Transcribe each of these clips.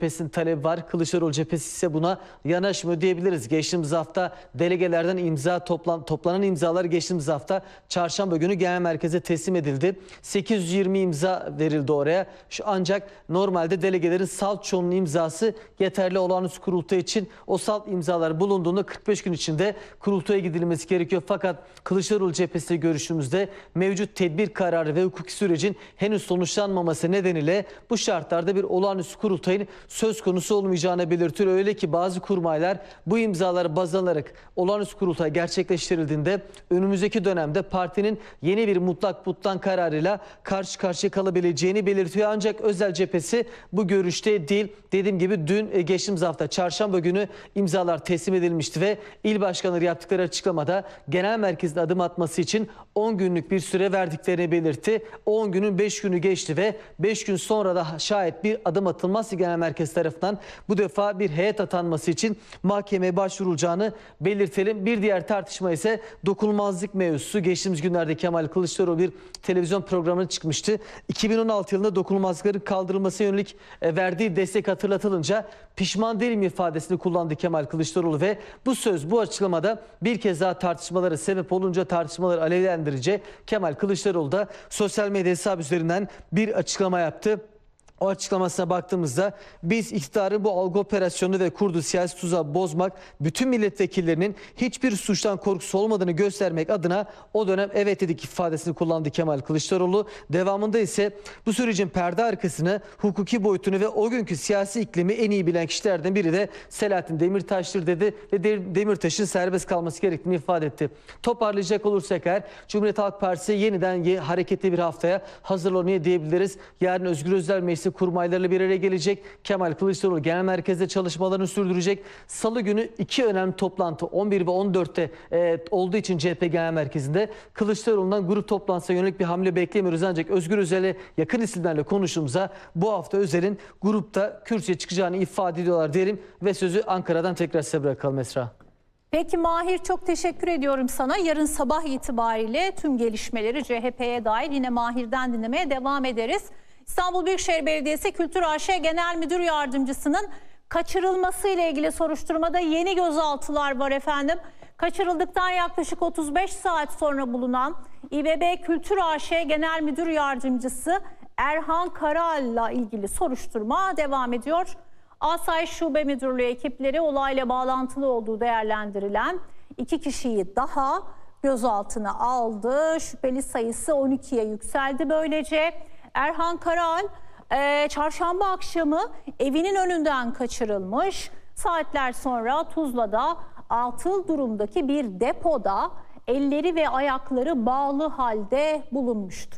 cephesinin talebi var. Kılıçdaroğlu cephesi ise buna yanaşmıyor diyebiliriz. Geçtiğimiz hafta delegelerden toplanan imzalar geçtiğimiz hafta çarşamba günü genel merkeze teslim edildi. 820 imza verildi oraya. Ancak normalde delegelerin salt çoğunluğun imzası yeterli olağanüstü kurultay için. O salt imzalar bulunduğunda 45 gün içinde kurultaya gidilmesi gerekiyor. Fakat Kılıçdaroğlu cephesiyle görüştüğümüzde mevcut tedbir kararı ve hukuki sürecin henüz sonuçlanmaması nedeniyle bu şartlarda bir olağanüstü kurultayın söz konusu olmayacağını belirtiyor. Öyle ki bazı kurmaylar bu imzaları baz alarak olağanüstü kurultay gerçekleştirildiğinde önümüzdeki dönemde partinin yeni bir mutlak butlan kararıyla karşı karşıya kalabileceğini belirtiyor. Ancak Özel cephesi bu görüşte değil. Dediğim gibi dün geçtiğimiz hafta çarşamba günü imzalar teslim edilmişti ve il başkanları yaptıkları açıklamada genel merkezin adım atması için 10 günlük bir süre verdiklerini belirtti. 10 günün 5 günü geçti ve 5 gün sonra da şayet bir adım atılmazsa genel merkez tarafından bu defa bir heyet atanması için mahkemeye başvurulacağını belirtelim. Bir diğer tartışma ise dokunulmazlık mevzusu. Geçtiğimiz günlerde Kemal Kılıçdaroğlu bir televizyon programına çıkmıştı. 2016 yılında dokunulmazlıkların kaldırılmasına yönelik verdiği destek hatırlatılınca pişman değilim ifadesini kullandı Kemal Kılıçdaroğlu ve bu açıklamada bir kez daha tartışmalara sebep olunca tartışmaları alevlendirici Kemal Kılıçdaroğlu da sosyal medya hesabı üzerinden bir açıklama yaptı. O açıklamasına baktığımızda biz iktidarın bu algı operasyonu ve kurduğu siyasi tuzağı bozmak, bütün milletvekillerinin hiçbir suçtan korkusu olmadığını göstermek adına o dönem evet dedik ifadesini kullandı Kemal Kılıçdaroğlu. Devamında ise bu sürecin perde arkasını, hukuki boyutunu ve o günkü siyasi iklimi en iyi bilen kişilerden biri de Selahattin Demirtaş'tır dedi ve Demirtaş'ın serbest kalması gerektiğini ifade etti. Toparlayacak olursak eğer Cumhuriyet Halk Partisi yeniden hareketli bir haftaya hazırlanıyor diyebiliriz. Yarın Özgür Özel Meclisi kurmaylarla bir araya gelecek. Kemal Kılıçdaroğlu genel merkezde çalışmalarını sürdürecek. Salı günü iki önemli toplantı 11 ve 14'te olduğu için CHP genel merkezinde Kılıçdaroğlu'ndan grup toplantısına yönelik bir hamle beklemiyoruz. Ancak Özgür Özel'e yakın isimlerle konuştuğumuzda bu hafta Özel'in grupta kürsüye çıkacağını ifade ediyorlar diyelim ve sözü Ankara'dan tekrar size bırakalım Esra. Peki Mahir, çok teşekkür ediyorum sana. Yarın sabah itibariyle tüm gelişmeleri CHP'ye dair yine Mahir'den dinlemeye devam ederiz. İstanbul Büyükşehir Belediyesi Kültür AŞ Genel Müdür Yardımcısının kaçırılması ile ilgili soruşturmada yeni gözaltılar var efendim. Kaçırıldıktan yaklaşık 35 saat sonra bulunan İBB Kültür AŞ Genel Müdür Yardımcısı Erhan Karal'la ilgili soruşturma devam ediyor. Asayiş Şube Müdürlüğü ekipleri olayla bağlantılı olduğu değerlendirilen 2 kişiyi daha gözaltına aldı. Şüpheli sayısı 12'ye yükseldi böylece. Erhan Karal çarşamba akşamı evinin önünden kaçırılmış. Saatler sonra Tuzla'da atıl durumdaki bir depoda elleri ve ayakları bağlı halde bulunmuştu.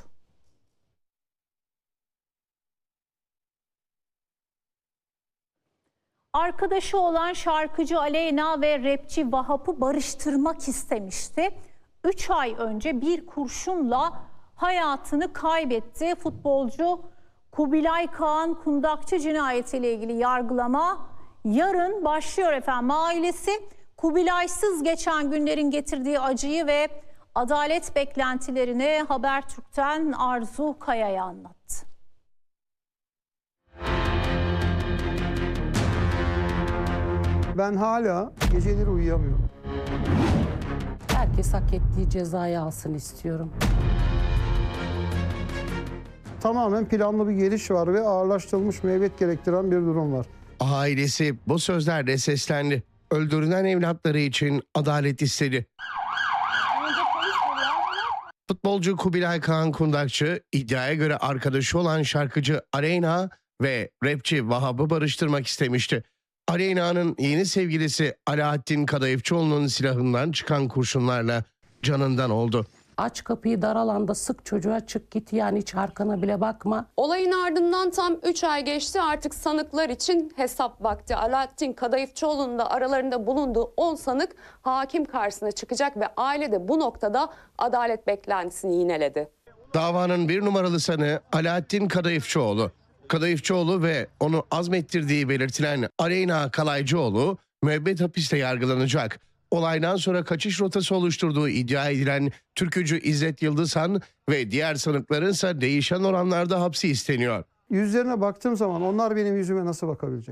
Arkadaşı olan şarkıcı Aleyna ve rapçi Vahap'ı barıştırmak istemişti. 3 ay önce bir kurşunla hayatını kaybetti. Futbolcu Kubilay Kaan Kundakçı cinayetiyle ilgili yargılama yarın başlıyor efendim. Ailesi Kubilay'sız geçen günlerin getirdiği acıyı ve adalet beklentilerini Habertürk'ten Arzu Kaya'ya anlattı. Ben hala geceleri uyuyamıyorum. Herkes hak ettiği cezayı alsın istiyorum. Tamamen planlı bir geliş var ve ağırlaştırılmış müebbet gerektiren bir durum var. Ailesi bu sözlerle seslendi. Öldürülen evlatları için adalet istedi. Futbolcu Kubilay Kaan Kundakçı iddiaya göre arkadaşı olan şarkıcı Aleyna ve rapçi Vahap'ı barıştırmak istemişti. Aleyna'nın yeni sevgilisi Alaaddin Kadayıfçıoğlu'nun silahından çıkan kurşunlarla canından oldu. Aç kapıyı dar alanda sık çocuğa çık git, yani hiç arkana bile bakma. Olayın ardından tam 3 ay geçti, artık sanıklar için hesap vakti. Alaaddin Kadayıfçıoğlu'nun da aralarında bulunduğu 10 sanık hakim karşısına çıkacak ve aile de bu noktada adalet beklentisini yineledi. Davanın bir numaralı sanığı Alaaddin Kadayıfçıoğlu. Kadayıfçıoğlu ve onu azmettirdiği belirtilen Aleyna Kalaycıoğlu müebbet hapiste yargılanacak. Olaydan sonra kaçış rotası oluşturduğu iddia edilen türkücü İzzet Yıldızhan ve diğer sanıkların ise değişen oranlarda hapsi isteniyor. Yüzlerine baktığım zaman onlar benim yüzüme nasıl bakabilecek?